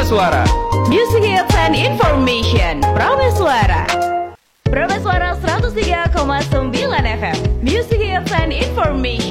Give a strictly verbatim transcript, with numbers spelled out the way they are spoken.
Prameswara. Music Hits and Information. Prameswara. Prameswara seratus tiga koma sembilan F M. Music Hits and Information.